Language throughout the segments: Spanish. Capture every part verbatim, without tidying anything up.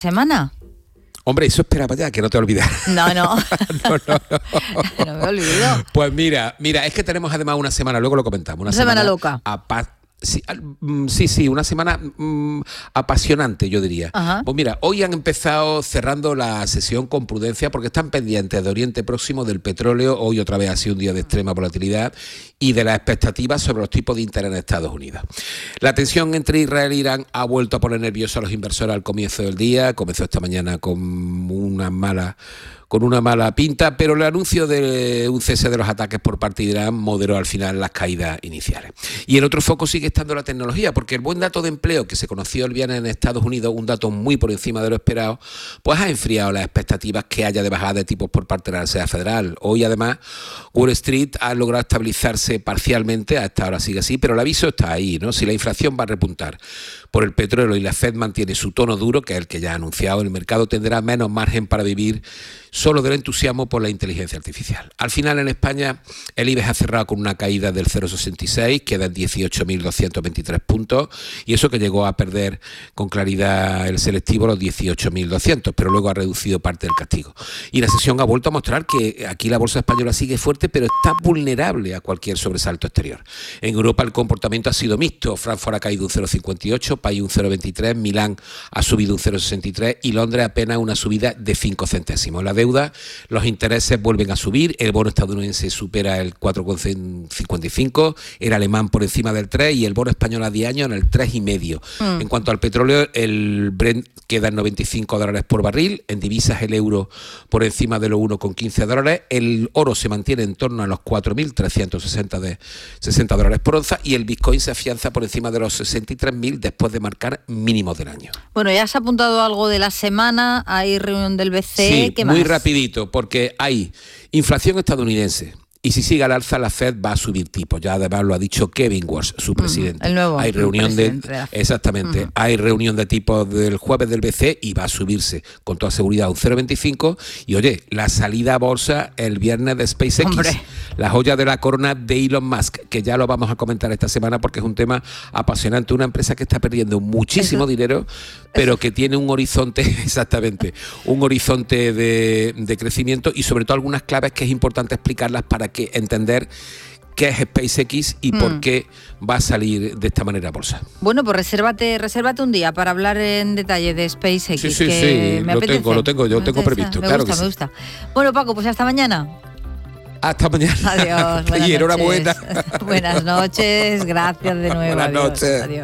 semana. Hombre, eso esperaba ya, que no te olvides. No, no. no, no, no. No me olvido. Pues mira, mira, es que tenemos además una semana, luego lo comentamos. Una, Una semana, semana loca. apa- sí, sí, sí, una semana mm, apasionante, yo diría. Ajá. Pues mira, hoy han empezado cerrando la sesión con prudencia porque están pendientes de Oriente Próximo, del petróleo. Hoy otra vez ha sido un día de extrema volatilidad y de las expectativas sobre los tipos de interés en Estados Unidos. La tensión entre Israel e Irán ha vuelto a poner nerviosos a los inversores al comienzo del día. Comenzó esta mañana con una mala... con una mala pinta, pero el anuncio de un cese de los ataques por parte de Irán moderó al final las caídas iniciales. Y el otro foco sigue estando la tecnología, porque el buen dato de empleo que se conoció el viernes en Estados Unidos, un dato muy por encima de lo esperado, pues ha enfriado las expectativas que haya de bajada de tipos por parte de la Reserva Federal. Hoy, además, Wall Street ha logrado estabilizarse parcialmente, hasta ahora sigue así, pero el aviso está ahí, ¿no? Si la inflación va a repuntar por el petróleo y la Fed mantiene su tono duro, que es el que ya ha anunciado, el mercado tendrá menos margen para vivir solo del entusiasmo por la inteligencia artificial. Al final, en España, el IBEX ha cerrado con una caída del cero coma sesenta y seis, queda en dieciocho mil doscientos veintitrés puntos, y eso que llegó a perder con claridad el selectivo los dieciocho mil doscientos, pero luego ha reducido parte del castigo. Y la sesión ha vuelto a mostrar que aquí la bolsa española sigue fuerte, pero está vulnerable a cualquier sobresalto exterior. En Europa el comportamiento ha sido mixto. Frankfurt ha caído un cero coma cincuenta y ocho, París un cero coma veintitrés, Milán ha subido un cero coma sesenta y tres y Londres apenas una subida de cinco céntimos. La deuda, los intereses vuelven a subir, el bono estadounidense supera el cuatro coma cincuenta y cinco, el alemán por encima del tres y el bono español a diez años en el tres coma cinco. Mm. En cuanto al petróleo, el Brent queda en noventa y cinco dólares por barril, en divisas el euro por encima de los uno coma quince dólares, el oro se mantiene en torno a los cuatro mil trescientos sesenta dólares por onza y el Bitcoin se afianza por encima de los sesenta y tres mil después de marcar mínimos del año. Bueno, ya has apuntado algo de la semana, hay reunión del B C E, sí, ¿qué más? Muy rapidito, porque hay inflación estadounidense. Y si sigue al alza, la Fed va a subir tipos. Ya además lo ha dicho Kevin Warsh, su presidente. Mm, el nuevo hay reunión de, de exactamente, mm. hay reunión de tipos del jueves del B C E y va a subirse con toda seguridad a un cero coma veinticinco. Y oye, la salida a bolsa el viernes de SpaceX, Hombre. la joya de la corona de Elon Musk, que ya lo vamos a comentar esta semana porque es un tema apasionante. Una empresa que está perdiendo muchísimo Eso. dinero, pero Eso. que tiene un horizonte, exactamente, un horizonte de, de crecimiento y sobre todo algunas claves que es importante explicarlas para que entender qué es SpaceX y mm. por qué va a salir de esta manera a bolsa. Bueno, pues resérvate, resérvate un día para hablar en detalle de SpaceX. Sí, sí, que sí, me lo apetece. tengo, lo tengo, yo lo tengo previsto, me claro gusta, que sí. Me gusta, Bueno, Paco, pues hasta mañana. Hasta mañana. Adiós. Buenas y enhorabuena. Noches. Buenas noches, gracias de nuevo. Buenas Adiós. noches. Adiós.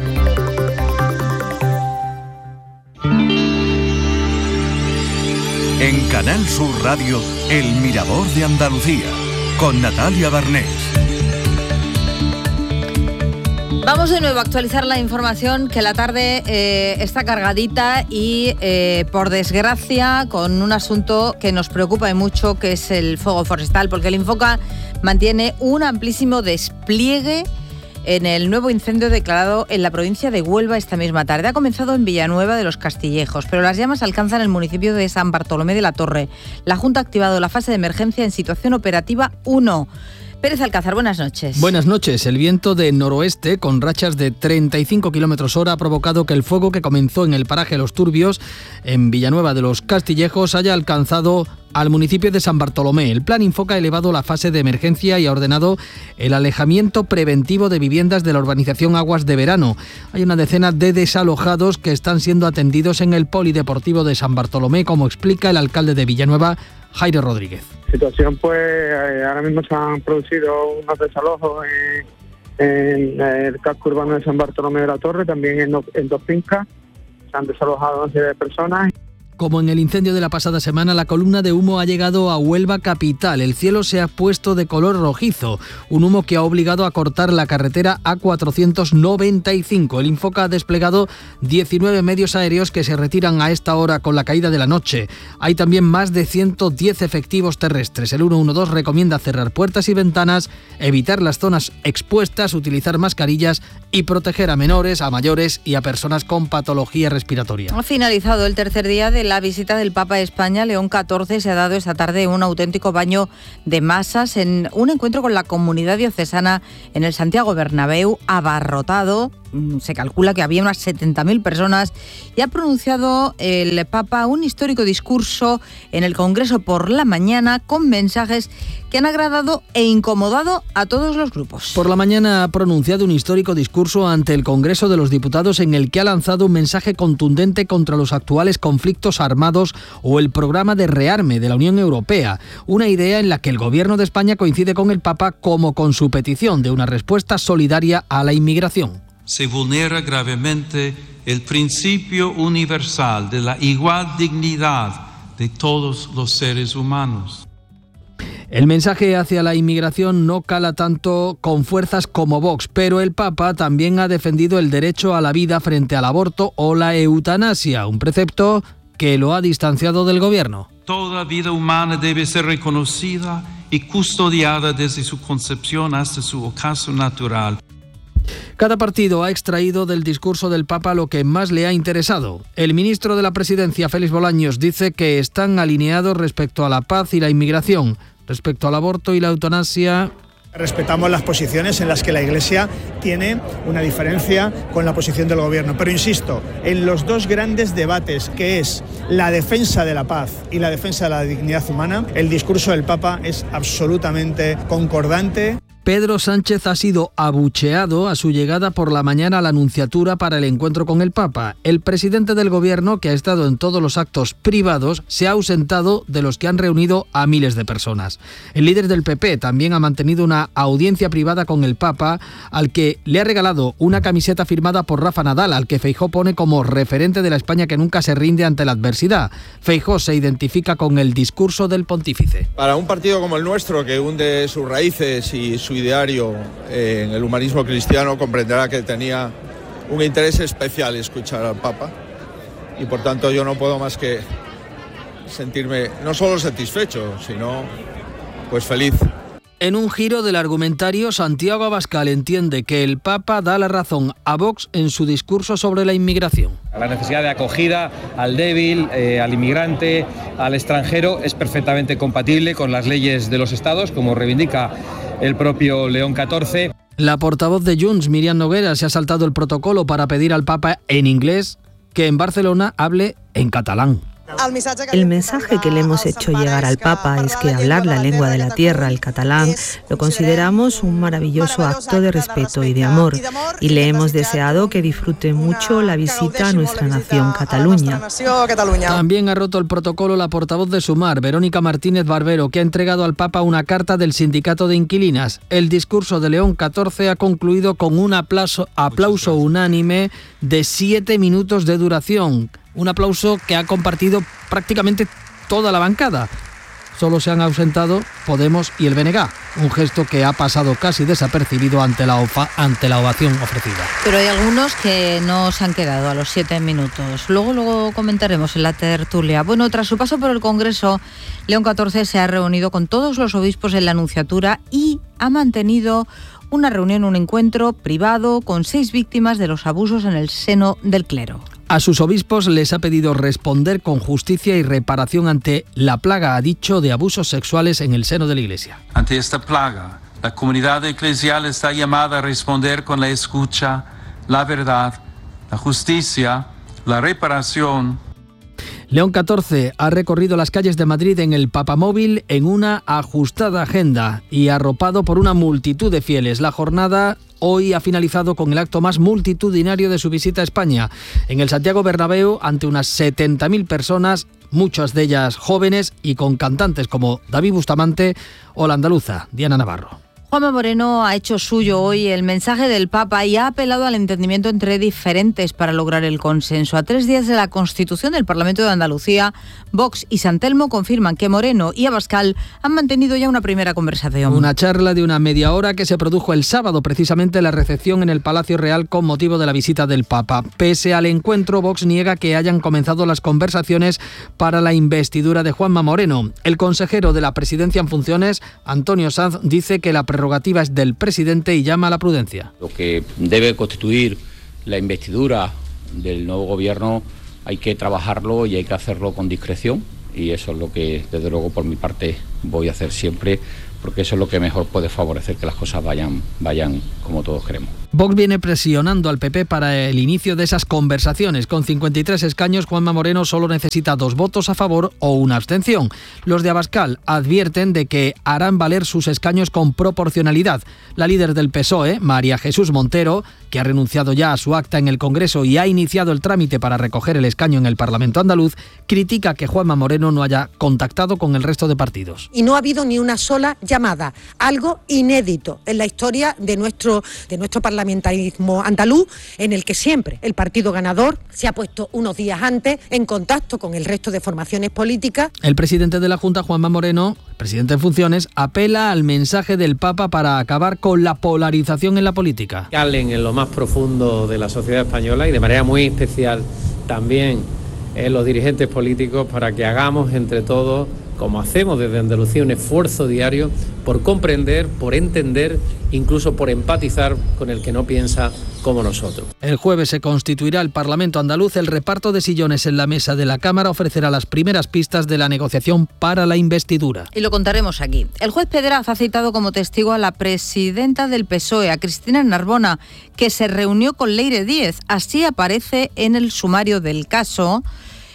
En Canal Sur Radio, El Mirador de Andalucía, con Natalia Barnés. Vamos de nuevo a actualizar la información, que la tarde eh, está cargadita y, eh, por desgracia, con un asunto que nos preocupa y mucho, que es el fuego forestal, porque el Infoca mantiene un amplísimo despliegue en el nuevo incendio declarado en la provincia de Huelva esta misma tarde. Ha comenzado en Villanueva de los Castillejos, pero las llamas alcanzan el municipio de San Bartolomé de la Torre. La Junta ha activado la fase de emergencia en situación operativa uno. Pérez Alcázar, buenas noches. Buenas noches. El viento de noroeste, con rachas de treinta y cinco kilómetros hora, ha provocado que el fuego que comenzó en el paraje Los Turbios, en Villanueva de los Castillejos, haya alcanzado al municipio de San Bartolomé. El plan Infoca ha elevado la fase de emergencia y ha ordenado el alejamiento preventivo de viviendas de la urbanización Aguas de Verano. Hay una decena de desalojados que están siendo atendidos en el polideportivo de San Bartolomé, como explica el alcalde de Villanueva, Jairo Rodríguez. Situación, pues eh, ahora mismo se han producido unos desalojos en, en el casco urbano de San Bartolomé de la Torre, también en, en dos fincas. Se han desalojado once personas. Como en el incendio de la pasada semana, la columna de humo ha llegado a Huelva capital. El cielo se ha puesto de color rojizo, un humo que ha obligado a cortar la carretera A cuatrocientos noventa y cinco. El Infoca ha desplegado diecinueve medios aéreos que se retiran a esta hora con la caída de la noche. Hay también más de ciento diez efectivos terrestres. El ciento doce recomienda cerrar puertas y ventanas, evitar las zonas expuestas, utilizar mascarillas y proteger a menores, a mayores y a personas con patología respiratoria. Ha finalizado el tercer día de la visita del Papa a España. León catorce se ha dado esta tarde un auténtico baño de masas en un encuentro con la comunidad diocesana en el Santiago Bernabéu, abarrotado se calcula que había unas setenta mil personas, y ha pronunciado el Papa un histórico discurso en el Congreso por la mañana con mensajes que han agradado e incomodado a todos los grupos. Por la mañana ha pronunciado un histórico discurso ante el Congreso de los Diputados en el que ha lanzado un mensaje contundente contra los actuales conflictos armados o el programa de rearme de la Unión Europea, una idea en la que el Gobierno de España coincide con el Papa como con su petición de una respuesta solidaria a la inmigración. Se vulnera gravemente el principio universal de la igual dignidad de todos los seres humanos. El mensaje hacia la inmigración no cala tanto con fuerzas como Vox, pero el Papa también ha defendido el derecho a la vida frente al aborto o la eutanasia, un precepto que lo ha distanciado del gobierno. Toda vida humana debe ser reconocida y custodiada desde su concepción hasta su ocaso natural. Cada partido ha extraído del discurso del Papa lo que más le ha interesado. El ministro de la Presidencia, Félix Bolaños, dice que están alineados respecto a la paz y la inmigración. Respecto al aborto y la eutanasia, respetamos las posiciones en las que la Iglesia tiene una diferencia con la posición del Gobierno. Pero insisto, en los dos grandes debates, que es la defensa de la paz y la defensa de la dignidad humana, el discurso del Papa es absolutamente concordante. Pedro Sánchez ha sido abucheado a su llegada por la mañana a la Nunciatura para el encuentro con el Papa. El presidente del Gobierno, que ha estado en todos los actos privados, se ha ausentado de los que han reunido a miles de personas. El líder del P P también ha mantenido una audiencia privada con el Papa, al que le ha regalado una camiseta firmada por Rafa Nadal, al que Feijóo pone como referente de la España que nunca se rinde ante la adversidad. Feijóo se identifica con el discurso del pontífice. Para un partido como el nuestro, que hunde sus raíces y su ideario en el humanismo cristiano, comprenderá que tenía un interés especial escuchar al Papa, y por tanto yo no puedo más que sentirme no solo satisfecho, sino pues feliz. En un giro del argumentario, Santiago Abascal entiende que el Papa da la razón a Vox en su discurso sobre la inmigración. La necesidad de acogida al débil, eh, al inmigrante, al extranjero es perfectamente compatible con las leyes de los estados, como reivindica el propio León catorce. La portavoz de Junts, Míriam Noguera, se ha saltado el protocolo para pedir al Papa en inglés que en Barcelona hable en catalán. El mensaje que le hemos hecho llegar al Papa es que hablar la lengua de la tierra, el catalán, lo consideramos un maravilloso acto de respeto y de amor, y le hemos deseado que disfrute mucho la visita a nuestra nación, Cataluña. También ha roto el protocolo la portavoz de Sumar, Verónica Martínez Barbero, que ha entregado al Papa una carta del Sindicato de Inquilinas. El discurso de León catorce ha concluido con un aplauso, aplauso unánime de siete minutos de duración. Un aplauso que ha compartido prácticamente toda la bancada. Solo se han ausentado Podemos y el B N G, un gesto que ha pasado casi desapercibido ante la, ofa, ante la ovación ofrecida. Pero hay algunos que no se han quedado a los siete minutos. Luego, luego comentaremos en la tertulia. Bueno, tras su paso por el Congreso, León catorce se ha reunido con todos los obispos en la Nunciatura y ha mantenido una reunión, un encuentro privado con seis víctimas de los abusos en el seno del clero. A sus obispos les ha pedido responder con justicia y reparación ante la plaga, ha dicho, de abusos sexuales en el seno de la Iglesia. Ante esta plaga, la comunidad eclesial está llamada a responder con la escucha, la verdad, la justicia, la reparación. León catorce ha recorrido las calles de Madrid en el papamóvil en una ajustada agenda y arropado por una multitud de fieles. La jornada hoy ha finalizado con el acto más multitudinario de su visita a España. En el Santiago Bernabéu, ante unas setenta mil personas, muchas de ellas jóvenes y con cantantes como David Bustamante o la andaluza Diana Navarro. Juanma Moreno ha hecho suyo hoy el mensaje del Papa y ha apelado al entendimiento entre diferentes para lograr el consenso. A tres días de la constitución del Parlamento de Andalucía, Vox y San Telmo confirman que Moreno y Abascal han mantenido ya una primera conversación. Una charla de una media hora que se produjo el sábado, precisamente en la recepción en el Palacio Real con motivo de la visita del Papa. Pese al encuentro, Vox niega que hayan comenzado las conversaciones para la investidura de Juanma Moreno. El consejero de la Presidencia en funciones, Antonio Sanz, dice que la prerrogativa es del presidente y llama a la prudencia. Lo que debe constituir la investidura del nuevo gobierno hay que trabajarlo y hay que hacerlo con discreción, y eso es lo que desde luego por mi parte voy a hacer siempre, porque eso es lo que mejor puede favorecer que las cosas vayan, vayan como todos queremos. Vox viene presionando al P P para el inicio de esas conversaciones. Con cincuenta y tres escaños, Juanma Moreno solo necesita dos votos a favor o una abstención. Los de Abascal advierten de que harán valer sus escaños con proporcionalidad. La líder del P S O E, María Jesús Montero, que ha renunciado ya a su acta en el Congreso y ha iniciado el trámite para recoger el escaño en el Parlamento andaluz, critica que Juanma Moreno no haya contactado con el resto de partidos. Y no ha habido ni una sola llamada, algo inédito en la historia de nuestro, de nuestro parlamentarismo andaluz, en el que siempre el partido ganador se ha puesto unos días antes en contacto con el resto de formaciones políticas. El presidente de la Junta, Juanma Moreno, presidente en funciones, apela al mensaje del Papa para acabar con la polarización en la política. Calen en lo más profundo de la sociedad española y de manera muy especial también en los dirigentes políticos, para que hagamos entre todos, como hacemos desde Andalucía, un esfuerzo diario por comprender, por entender, incluso por empatizar con el que no piensa como nosotros. El jueves se constituirá el Parlamento andaluz. El reparto de sillones en la mesa de la Cámara ofrecerá las primeras pistas de la negociación para la investidura. Y lo contaremos aquí. El juez Pedraz ha citado como testigo a la presidenta del P S O E, a Cristina Narbona, que se reunió con Leire Díez. Así aparece en el sumario del caso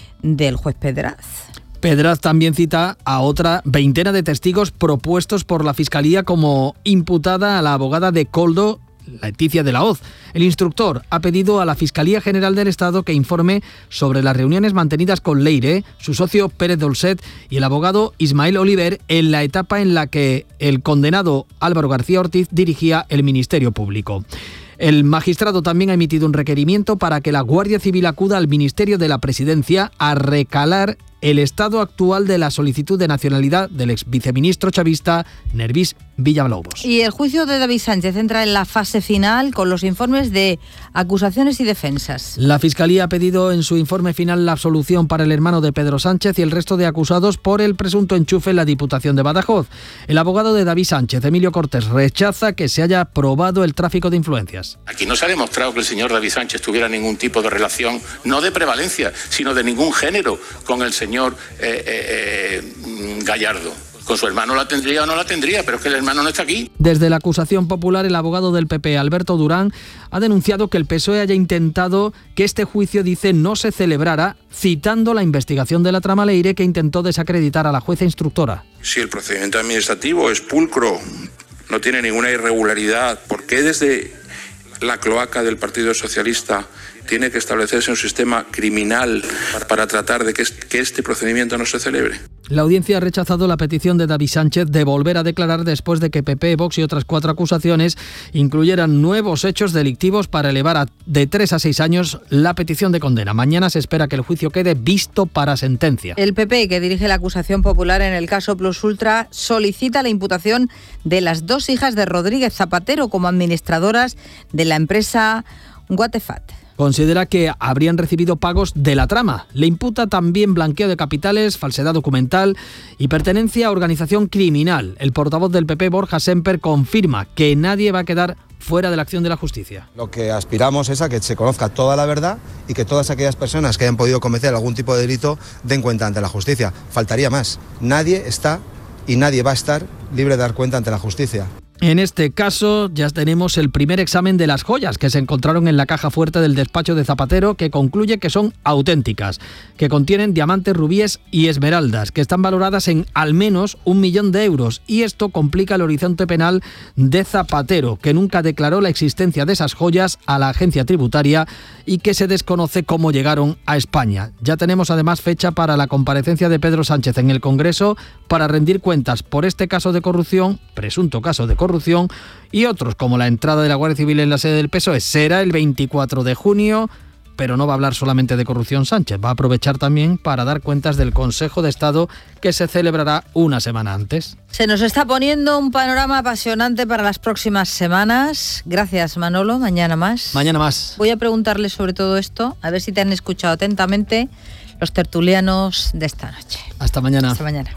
del juez Pedraz. Pedraz también cita a otra veintena de testigos propuestos por la Fiscalía como imputada a la abogada de Koldo, Leticia de la Hoz. El instructor ha pedido a la Fiscalía General del Estado que informe sobre las reuniones mantenidas con Leire, su socio Pérez Dolcet y el abogado Ismael Oliver en la etapa en la que el condenado Álvaro García Ortiz dirigía el Ministerio Público. El magistrado también ha emitido un requerimiento para que la Guardia Civil acuda al Ministerio de la Presidencia a recalar el estado actual de la solicitud de nacionalidad del ex viceministro chavista Nervis Villalobos. Y el juicio de David Sánchez entra en la fase final con los informes de acusaciones y defensas. La Fiscalía ha pedido en su informe final la absolución para el hermano de Pedro Sánchez y el resto de acusados por el presunto enchufe en la Diputación de Badajoz. El abogado de David Sánchez, Emilio Cortés, rechaza que se haya probado el tráfico de influencias. Aquí no se ha demostrado que el señor David Sánchez tuviera ningún tipo de relación, no de prevalencia, sino de ningún género con el señor señor eh, eh, eh, Gallardo. Con su hermano la tendría o no la tendría, pero es que el hermano no está aquí. Desde la acusación popular, el abogado del P P, Alberto Durán, ha denunciado que el P S O E haya intentado que este juicio, dice, no se celebrara, citando la investigación de la trama Leire que intentó desacreditar a la jueza instructora. Si el procedimiento administrativo es pulcro, no tiene ninguna irregularidad, ¿por qué desde la cloaca del Partido Socialista tiene que establecerse un sistema criminal para tratar de que este procedimiento no se celebre? La audiencia ha rechazado la petición de David Sánchez de volver a declarar después de que P P, Vox y otras cuatro acusaciones incluyeran nuevos hechos delictivos para elevar a de tres a seis años la petición de condena. Mañana se espera que el juicio quede visto para sentencia. El P P, que dirige la acusación popular en el caso Plus Ultra, solicita la imputación de las dos hijas de Rodríguez Zapatero como administradoras de la empresa Guatefat. Considera que habrían recibido pagos de la trama. Le imputa también blanqueo de capitales, falsedad documental y pertenencia a organización criminal. El portavoz del P P, Borja Semper, confirma que nadie va a quedar fuera de la acción de la justicia. Lo que aspiramos es a que se conozca toda la verdad y que todas aquellas personas que hayan podido cometer algún tipo de delito den cuenta ante la justicia. Faltaría más. Nadie está y nadie va a estar libre de dar cuenta ante la justicia. En este caso ya tenemos el primer examen de las joyas que se encontraron en la caja fuerte del despacho de Zapatero, que concluye que son auténticas, que contienen diamantes, rubíes y esmeraldas, que están valoradas en al menos un millón de euros. Y esto complica el horizonte penal de Zapatero, que nunca declaró la existencia de esas joyas a la agencia tributaria y que se desconoce cómo llegaron a España. Ya tenemos además fecha para la comparecencia de Pedro Sánchez en el Congreso para rendir cuentas por este caso de corrupción, presunto caso de corrupción, corrupción y otros como la entrada de la Guardia Civil en la sede del P S O E. Será el veinticuatro de junio, pero no va a hablar solamente de corrupción Sánchez, va a aprovechar también para dar cuentas del Consejo de Estado que se celebrará una semana antes. Se nos está poniendo un panorama apasionante para las próximas semanas. Gracias, Manolo. Mañana más. Mañana más. Voy a preguntarles sobre todo esto, a ver si te han escuchado atentamente los tertulianos de esta noche. Hasta mañana. Hasta mañana.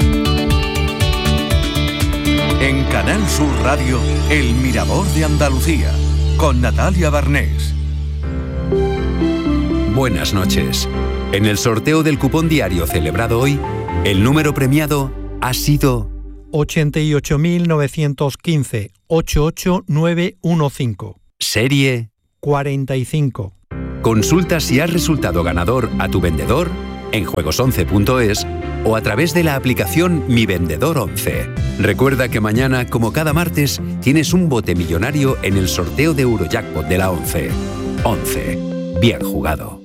En Canal Sur Radio, El Mirador de Andalucía, con Natalia Barnés. Buenas noches. En el sorteo del cupón diario celebrado hoy, el número premiado ha sido ochenta y ocho mil novecientos quince, ochenta y ocho mil novecientos quince. serie cuarenta y cinco. Consulta si has resultado ganador a tu vendedor en juegos once punto es o a través de la aplicación Mi Vendedor once. Recuerda que mañana, como cada martes, tienes un bote millonario en el sorteo de Eurojackpot de la once. once. Bien jugado.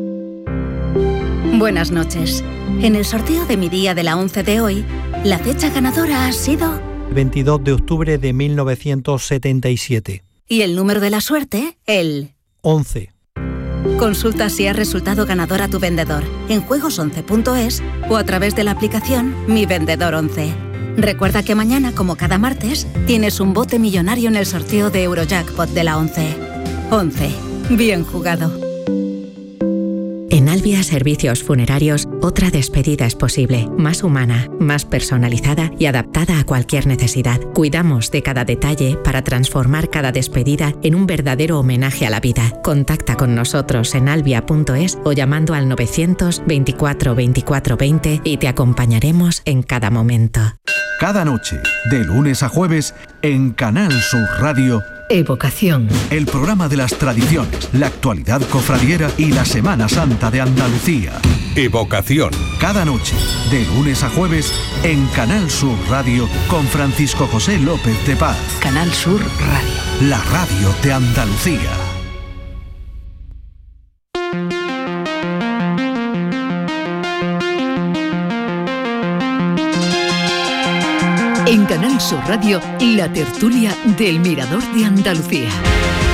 Buenas noches. En el sorteo de mi día de la once de hoy, la fecha ganadora ha sido veintidós de octubre de mil novecientos setenta y siete. y el número de la suerte, el once. Consulta si has resultado ganador a tu vendedor en juegos once punto es o a través de la aplicación Mi Vendedor once. Recuerda que mañana, como cada martes, tienes un bote millonario en el sorteo de Eurojackpot de la once. once. Bien jugado. En Albia Servicios Funerarios, otra despedida es posible, más humana, más personalizada y adaptada a cualquier necesidad. Cuidamos de cada detalle para transformar cada despedida en un verdadero homenaje a la vida. Contacta con nosotros en albia punto es o llamando al novecientos veinticuatro veinticuatro veinte y te acompañaremos en cada momento. Cada noche, de lunes a jueves, en Canal Sur Radio, Evocación. el programa de las tradiciones, la actualidad cofradiera y la Semana Santa de Andalucía. Evocación. Cada noche, de lunes a jueves, en Canal Sur Radio, con Francisco José López de Paz. Canal Sur Radio. La radio de Andalucía. En Canal Sur Radio, la tertulia del Mirador de Andalucía.